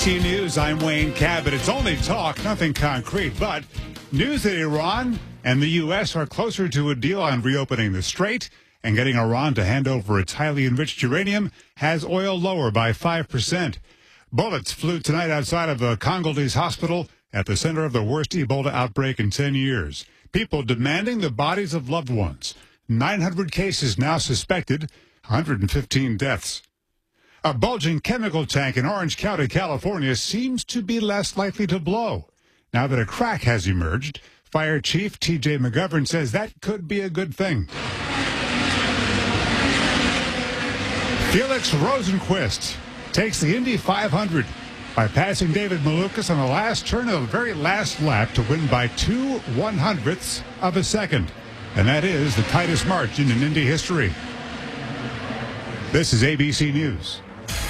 News, I'm Wayne Cabot. It's only talk, nothing concrete, but news that Iran and the U.S. are closer to a deal on reopening the strait and getting Iran to hand over its highly enriched uranium has oil lower by 5%. Bullets flew tonight outside of a Congolese hospital at the center of the worst Ebola outbreak in 10 years. People demanding the bodies of loved ones. 900 cases now suspected, 115 deaths. A bulging chemical tank in Orange County, California, seems to be less likely to blow. Now that a crack has emerged, Fire Chief T.J. McGovern says that could be a good thing. Felix Rosenqvist takes the Indy 500 by passing David Malukas on the last turn of the very last lap to win by 2/100ths of a second. And that is the tightest margin in Indy history. This is ABC News.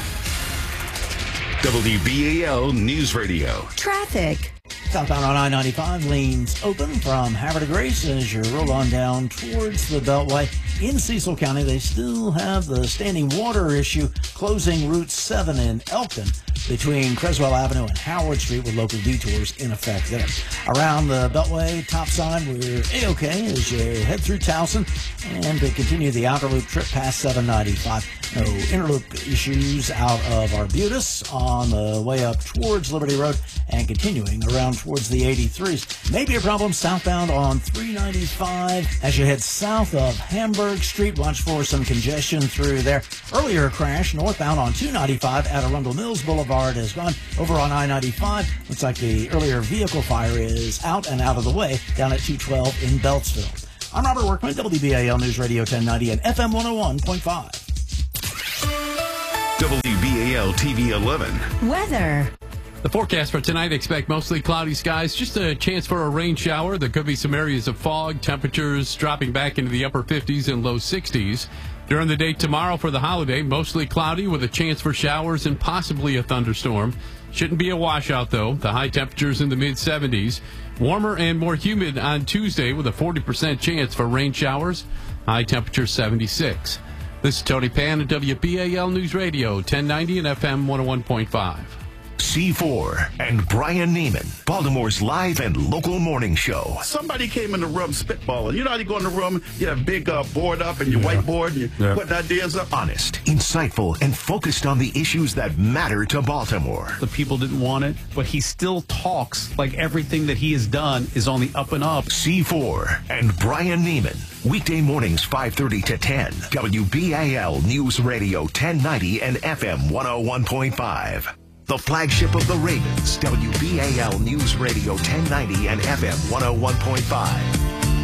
WBAL News Radio. Traffic. Southbound on I-95, lanes open from Havre de Grace as you roll on down towards the Beltway. In Cecil County, they still have the standing water issue closing Route 7 in Elkton between Creswell Avenue and Howard Street with local detours in effect there. Around the Beltway, topside, we're A-OK as you head through Towson and to continue the outer loop trip past 795. No interloop issues out of Arbutus on the way up towards Liberty Road and continuing around towards the 83s. Maybe a problem southbound on 395 as you head south of Hamburg Street. Watch for some congestion through there. Earlier crash northbound on 295 at Arundel Mills Boulevard has gone over on I-95. Looks like the earlier vehicle fire is out and out of the way down at 212 in Beltsville. I'm Robert Workman, WBAL News Radio 1090 and FM 101.5. WBAL TV 11. Weather. The forecast for tonight, expect mostly cloudy skies, just a chance for a rain shower. There could be some areas of fog, temperatures dropping back into the upper 50s and low 60s. During the day tomorrow for the holiday, mostly cloudy with a chance for showers and possibly a thunderstorm. Shouldn't be a washout, though. The high temperatures in the mid-70s. Warmer and more humid on Tuesday with a 40% chance for rain showers. High temperature 76. This is Tony Pan at WBAL News Radio, 1090 and FM 101.5. C4 and Brian Neiman, Baltimore's live and local morning show. Somebody came in the room spitballing. You know how you go in the room, you have a big board up and your whiteboard, and you're putting ideas up? Honest, insightful, and focused on the issues that matter to Baltimore. The people didn't want it, but he still talks like everything that he has done is on the up and up. C4 and Brian Neiman, weekday mornings 5:30 to 10. WBAL News Radio 1090 and FM 101.5. The flagship of the Ravens, WBAL News Radio 1090 and FM 101.5.